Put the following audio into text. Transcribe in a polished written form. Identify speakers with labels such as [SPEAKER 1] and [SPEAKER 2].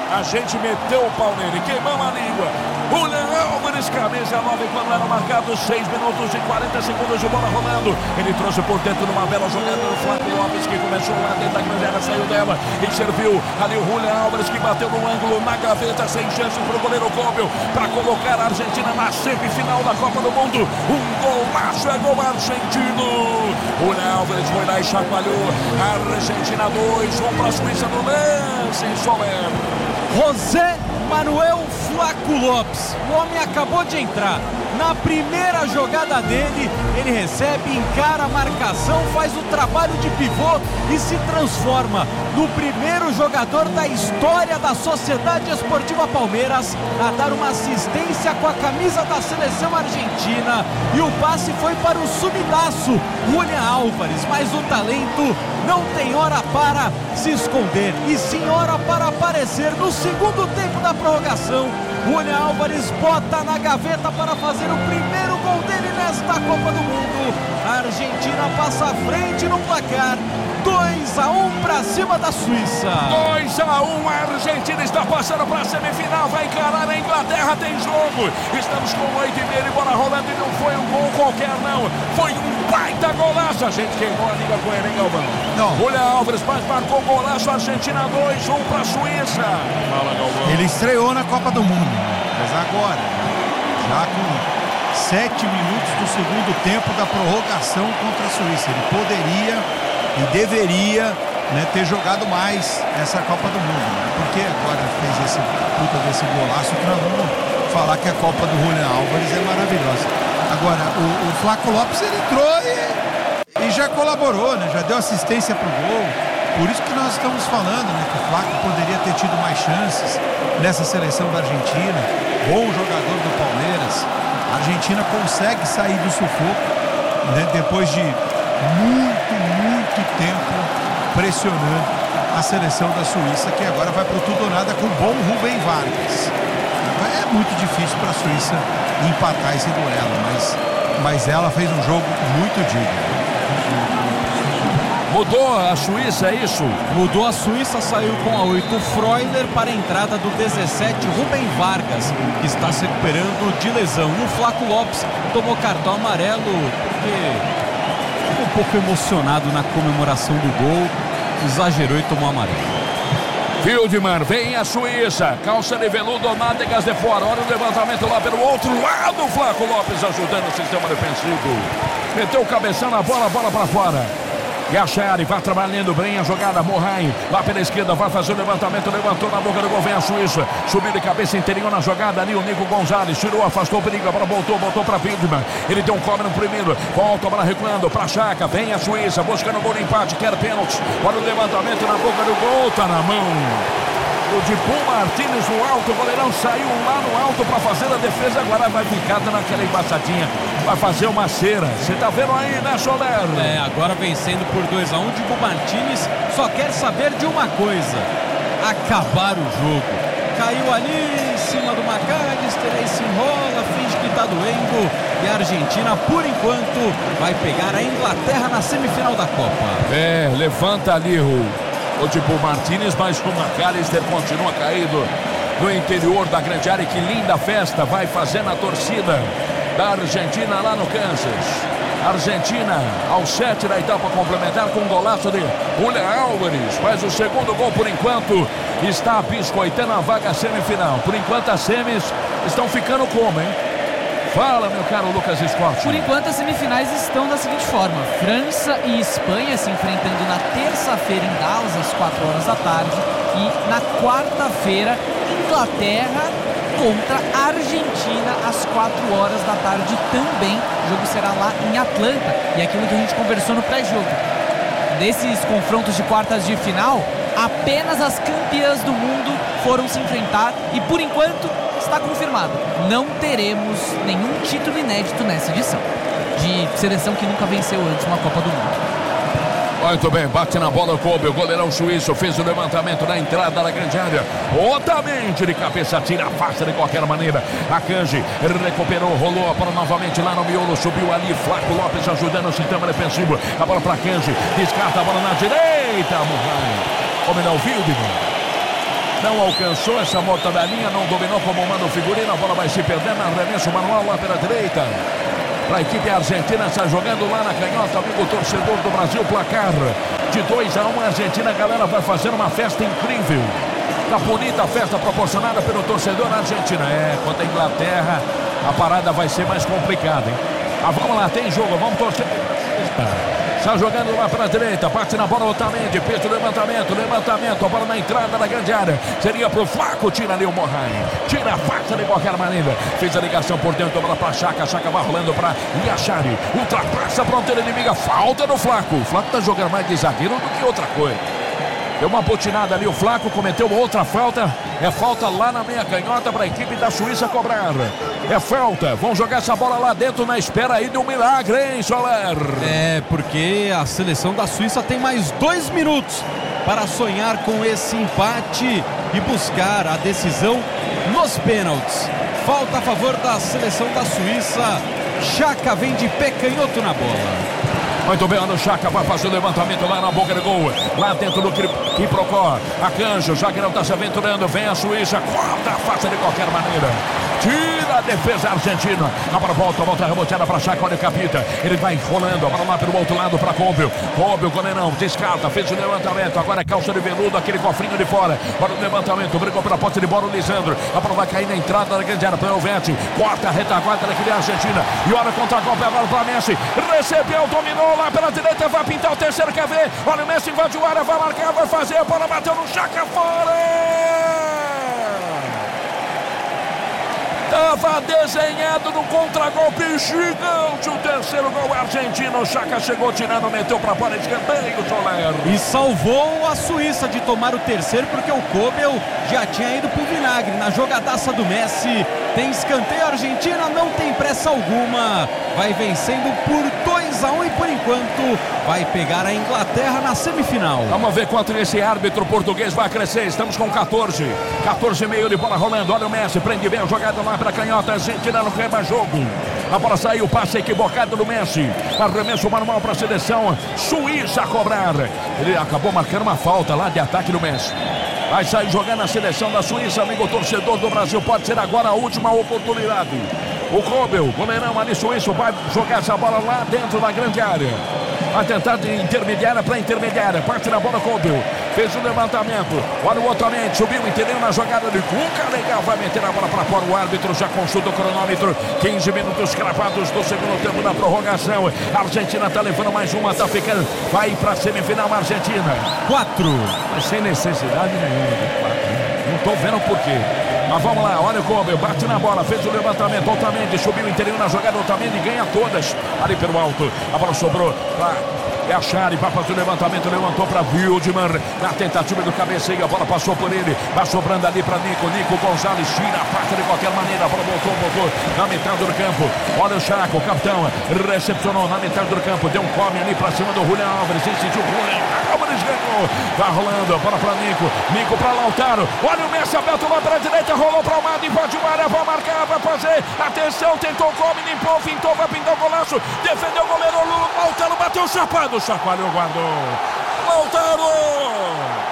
[SPEAKER 1] A gente meteu o pau nele, queimamos a língua. Julián Álvares, camisa 9, quando era marcado 6 minutos e 40 segundos de bola rolando. Ele trouxe por dentro numa bela jogada do Flávio Lopes, que começou lá dentro da grande área, saiu dela e serviu ali o Julián Álvares, que bateu no ângulo, na gaveta, sem chance para o goleiro Kobel, para colocar a Argentina na semifinal da Copa do Mundo. Um golaço, é gol argentino. Julián Álvares foi lá e chacoalhou. A Argentina 2, 1 para a Suíça no lance, Soler.
[SPEAKER 2] José Manuel Flaco Lopes, o homem acabou de entrar. Na primeira jogada dele, ele recebe, encara a marcação, faz o trabalho de pivô e se transforma no primeiro jogador da história da Sociedade Esportiva Palmeiras a dar uma assistência com a camisa da seleção argentina. E o passe foi para o sumidaço Julián Álvares, mas o talento não tem hora para se esconder e sim hora para aparecer. No segundo tempo da prorrogação, Julián Álvares bota na gaveta para fazer o primeiro gol dele nesta Copa do Mundo. A Argentina passa à frente no placar, 2-1 para cima da Suíça.
[SPEAKER 1] 2-1, a Argentina está passando para a semifinal, vai encarar a Inglaterra, tem jogo. Estamos com 8h30 e bola rolando e não foi um gol qualquer não, foi um baita golaço. A gente queimou a língua com ele, hein, Galvão?
[SPEAKER 3] Não.
[SPEAKER 1] Julián Álvares, mas marcou golaço, Argentina 2-1 para a Suíça. Fala, Galvão.
[SPEAKER 3] Ele estreou na Copa do Mundo, mas agora, já com 7 minutos do segundo tempo da prorrogação contra a Suíça, ele poderia e deveria, né, ter jogado mais essa Copa do Mundo, né? Porque agora fez esse puta desse golaço que nós vamos falar que a Copa do Julián Álvares é maravilhosa. Agora, o Flaco Lopes, ele entrou e já colaborou, né? Já deu assistência pro gol. Por isso que nós estamos falando, né, que o Flaco poderia ter tido mais chances nessa seleção da Argentina. Bom jogador do Palmeiras. A Argentina consegue sair do sufoco, né, depois de muito tempo pressionando a seleção da Suíça, que agora vai pro tudo ou nada com o bom Rubem Vargas. É muito difícil para a Suíça empatar esse duelo, mas ela fez um jogo muito digno.
[SPEAKER 1] Mudou a Suíça, é isso?
[SPEAKER 2] Mudou a Suíça, saiu com a 8 Freuler para a entrada do 17 Rubem Vargas, que está se recuperando de lesão. E o Flaco Lopes tomou cartão amarelo porque ficou um pouco emocionado na comemoração do gol, exagerou e tomou amarelo.
[SPEAKER 1] Wildmann, vem a Suíça, calça de veludo, nádegas de fora, olha o levantamento lá pelo outro lado, Flaco Lopes ajudando o sistema defensivo, meteu o cabeção na bola, bola para fora. E a Xeri vai trabalhando bem a jogada. Morrain lá pela esquerda, vai fazer o levantamento, levantou na boca do gol, vem a Suíça, subiu de cabeça interior na jogada ali o Nico Gonzalez, tirou, afastou o perigo, a bola voltou para Wildmann, ele deu um cobre no primeiro, volta a bola recuando para Xhaka, vem a Suíça, buscando o gol de empate, quer pênalti, olha o levantamento na boca do gol, tá na mão o Dibu Martínez no alto, o goleirão saiu lá no alto para fazer a defesa, agora vai ficar naquela embaçadinha, vai fazer uma cera, você tá vendo aí, né, Soler?
[SPEAKER 2] Agora vencendo por 2-1, Dibu Martínez só quer saber de uma coisa: acabar o jogo. Caiu ali em cima do McAllister, aí se enrola, finge que tá doendo, e a Argentina, por enquanto, vai pegar a Inglaterra na semifinal da Copa.
[SPEAKER 1] Levanta ali o Dibu Martínez, mas o McAllister continua caído no interior da grande área. Que linda festa vai fazer na torcida da Argentina lá no Kansas. Argentina ao 7 da etapa complementar com um golaço de Julián Álvares, faz o segundo gol. Por enquanto está biscoitando a vaga semifinal. Por enquanto as semis estão ficando como, hein? Fala, meu caro Lucas Scott.
[SPEAKER 4] Por enquanto as semifinais estão da seguinte forma: França e Espanha se enfrentando na terça-feira em Dallas às 4 horas da tarde, e na quarta-feira Inglaterra contra a Argentina às 4 horas da tarde também. O jogo será lá em Atlanta, e aquilo que a gente conversou no pré-jogo, nesses confrontos de quartas de final, apenas as campeãs do mundo foram se enfrentar, e por enquanto está confirmado, não teremos nenhum título inédito nessa edição, de seleção que nunca venceu antes uma Copa do Mundo.
[SPEAKER 1] Muito bem, bate na bola o Kobe, o goleirão suíço fez o levantamento na entrada da grande área, otamente de cabeça, tira, afasta de qualquer maneira. A Kanji recuperou, rolou a bola novamente lá no miolo, subiu ali, Flaco Lopes ajudando o sistema defensivo, a bola para Kanji, descarta a bola na direita, Morrain, como não, Wildmann. Não alcançou essa mortadelinha, não dominou como manda o figurino. A bola vai se perdendo, arremesso manual lá pela direita. Para a equipe argentina, está jogando lá na canhota, amigo torcedor do Brasil, placar de 2-1, Argentina. A galera vai fazer uma festa incrível. Tá bonita a festa proporcionada pelo torcedor argentino. Contra a Inglaterra, a parada vai ser mais complicada, hein? Vamos lá, tem jogo, vamos torcer. Está jogando lá para a direita, bate na bola Otamendi, fez o levantamento, a bola na entrada da grande área, seria pro Flaco, tira ali o Morraine, tira a faca de qualquer maneira, fez a ligação por dentro, bola para Xhaka, Xhaka vai rolando para Yachari, ultrapassa a fronteira inimiga, falta do Flaco, o Flaco está jogando mais de zagueiro do que outra coisa. Deu uma botinada ali, o Flaco cometeu outra falta. É falta lá na meia canhota para a equipe da Suíça cobrar. É falta, vão jogar essa bola lá dentro na espera aí de um milagre, hein, Soler?
[SPEAKER 2] Porque a seleção da Suíça tem mais 2 minutos para sonhar com esse empate e buscar a decisão nos pênaltis. Falta a favor da seleção da Suíça. Xhaka vem de pé canhoto na bola.
[SPEAKER 1] Muito bem, o Xhaka vai fazer o levantamento lá na boca do gol. Lá dentro do Quiprocó. Akanjo, já que não está se aventurando. Vem a Suíça, corta a face de qualquer maneira. Tira a defesa argentina. A bola volta reboteada para Xhaka, olha o Capita. Ele vai rolando, a bola lá pelo outro lado para Kobe. Kobe, o goleirão, descarta, fez o levantamento. Agora é calça de veludo, aquele cofrinho de fora. Para o levantamento, brigou pela posse de bola o Lisandro. A bola vai cair na entrada da grande área para o Vete. Corta a retaguarda da equipe argentina. E olha o contra-golpe agora para Messi. Recebeu, dominou lá pela direita, vai pintar o terceiro, quer ver? Olha o Messi, invadiu a área, vai marcar, vai fazer. A bola bateu no Xhaka, fora! Estava desenhado no contragolpe gigante, o terceiro gol argentino. O Xhaka chegou tirando, meteu para fora, escanteio, Soler.
[SPEAKER 2] E salvou a Suíça de tomar o terceiro, porque o Kobel já tinha ido pro vinagre. Na jogadaça do Messi, tem escanteio, a Argentina não tem pressa alguma. Vai vencendo por 2-1 e por enquanto vai pegar a Inglaterra na semifinal.
[SPEAKER 1] Vamos ver quanto esse árbitro português vai crescer. Estamos com 14,5 de bola rolando. Olha o Messi, prende bem a jogada lá para a canhota. Argentina no quebra-jogo. A bola saiu, passe equivocado do Messi. Arremesso manual para a seleção Suíça a cobrar. Ele acabou marcando uma falta lá de ataque do Messi. Vai sair jogando a seleção da Suíça, amigo torcedor do Brasil. Pode ser agora a última oportunidade. O Kobel, goleirão ali suíço, vai jogar essa bola lá dentro da grande área. Vai tentar de intermediária para intermediária. Parte na bola, Kobel. Fez o levantamento. Olha o Otamendi, subiu, entendeu na jogada de Cuca. Legal, vai meter a bola para fora. O árbitro já consulta o cronômetro. 15 minutos cravados do segundo tempo da prorrogação. A Argentina está levando mais uma, está ficando. Vai para a semifinal, Argentina.
[SPEAKER 2] 4.
[SPEAKER 1] Mas sem necessidade nenhuma. Não estou vendo por quê. Mas vamos lá, olha o Kobe, bate na bola, fez o levantamento, Otamendi, subiu o interior na jogada, Otamendi ganha todas, ali pelo alto, a bola sobrou para Yachari, vai fazer o levantamento, levantou para Wildman, na tentativa do cabeceio, a bola passou por ele, vai sobrando ali para Nico Gonzalez, tira a faca de qualquer maneira, a bola voltou, na metade do campo, olha o Xhaka, o capitão, recepcionou na metade do campo, deu um come ali para cima do Julián Álvares, insistiu o Julián Álvares, ganhou, vai rolando, a bola para Nico para Lautaro, olha o Messi aberto lá para a direita, rolou para o lado, invadiu a área, vai marcar, vai fazer, atenção, tentou, come, limpou, fintou, vai pintar o golaço, defendeu o goleiro, Lautaro bateu o chapado, chacoalhou, guardou, Lautaro!